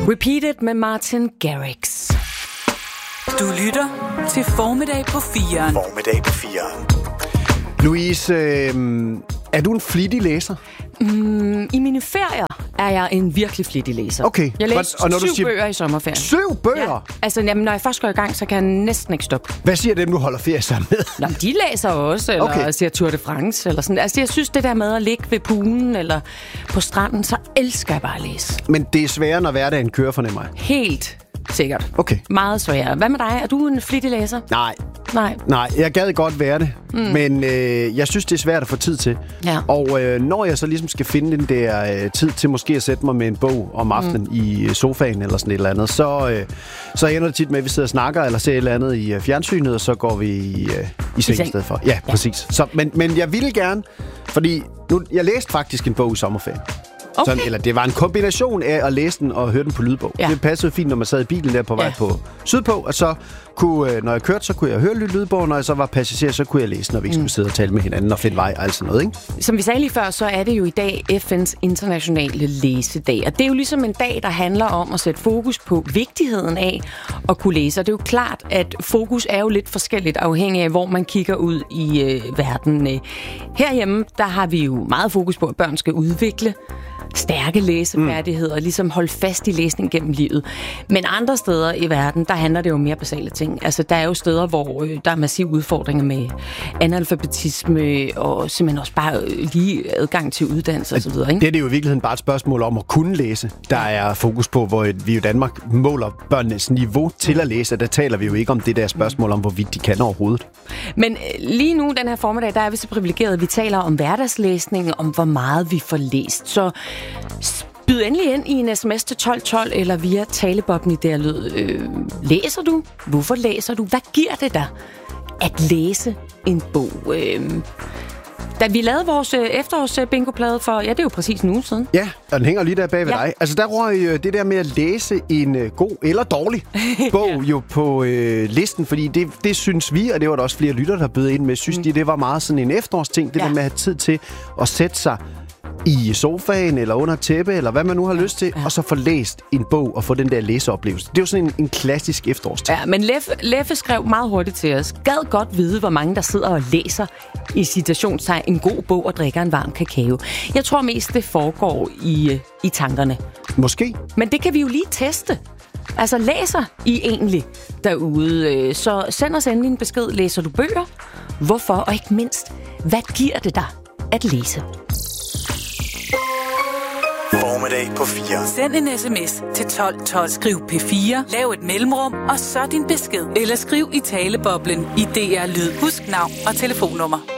Repeated med Martin Garrix. Du lytter til Formiddag på 4'eren. Formiddag på 4'eren. Louise, er du en flittig læser? I mine ferier er jeg en virkelig flittig læser. Okay. Jeg læste 7 bøger i sommerferien. 7 bøger? Ja. Altså, når jeg først går i gang, så kan jeg næsten ikke stoppe. Hvad siger dem, du holder ferie sammen med? Nå, de læser også, eller ser Tour de France, eller sådan. Altså, jeg synes, det der med at ligge ved poolen, eller på stranden, så elsker jeg bare at læse. Men det er sværere, når hverdagen kører, fornemmer jeg. Helt sikkert. Okay. Meget sværere. Hvad med dig? Er du en flittig læser? Nej, jeg gad godt være det, men jeg synes, det er svært at få tid til. Ja. Og når jeg så ligesom skal finde den der tid til måske at sætte mig med en bog om aftenen i sofaen eller sådan et eller andet, så ender det tit med, at vi sidder og snakker eller ser et eller andet i fjernsynet, og så går vi i seng i stedet for. Ja, præcis. Så, men jeg ville gerne, fordi jeg læste faktisk en bog i sommerferien. Okay. Sådan, eller det var en kombination af at læse den og høre den på lydbog. Ja. Det passede fint, når man sad i bilen der på vej på sydpå, og så kunne, når jeg kørte, så kunne jeg høre lydbog, når jeg så var passager, så kunne jeg læse, når vi ikke skulle sidde og tale med hinanden og finde vej og alt sådan noget, ikke? Som vi sagde lige før, så er det jo i dag FN's internationale læsedag, og det er jo ligesom en dag, der handler om at sætte fokus på vigtigheden af at kunne læse, og det er jo klart, at fokus er jo lidt forskelligt afhængig af, hvor man kigger ud i verden. Herhjemme, der har vi jo meget fokus på, at børn skal udvikle stærke læsefærdigheder og ligesom holde fast i læsning gennem livet. Men andre steder i verden, der handler det jo mere basale ting. Altså, der er jo steder, hvor der er massive udfordringer med analfabetisme og simpelthen også bare lige adgang til uddannelse og så videre, ikke? Det er jo i virkeligheden bare et spørgsmål om at kunne læse. Der er fokus på, hvor vi i Danmark måler børnenes niveau til at læse, og der taler vi jo ikke om det der spørgsmål om, hvorvidt de kan overhovedet. Men lige nu, den her formiddag, der er vi så privilegerede. Vi taler om hverdagslæsning, om hvor meget vi får læst. Så byd endelig ind i en sms til 1212 eller via talebobben i der lyd. Læser du? Hvorfor læser du? Hvad giver det dig at læse en bog? Da vi lavede vores efterårs-bingo-plade for, det er jo præcis en uge siden. Ja, og den hænger lige der bag ved dig. Altså, der røg det der med at læse en god eller dårlig bog jo på listen, fordi det synes vi, og det var der også flere lyttere, der bød ind med, synes de, det var meget sådan en efterårsting, det der med at have tid til at sætte sig i sofaen eller under tæppe, eller hvad man nu har lyst til, og så få læst en bog og få den der læseoplevelse. Det er jo sådan en klassisk efterårsting. Ja, men Leffe skrev meget hurtigt til os. Gad godt vide, hvor mange der sidder og læser i citationstegn en god bog og drikker en varm kakao. Jeg tror mest, det foregår i tankerne. Måske. Men det kan vi jo lige teste. Altså, læser I egentlig derude? Så send os endelig en besked. Læser du bøger? Hvorfor? Og ikke mindst, hvad giver det dig at læse? Formiddag på 4. Send en sms til 1212. Skriv P4, lav et mellemrum, og så din besked. Eller skriv i taleboblen i DR Lyd. Husk navn og telefonnummer.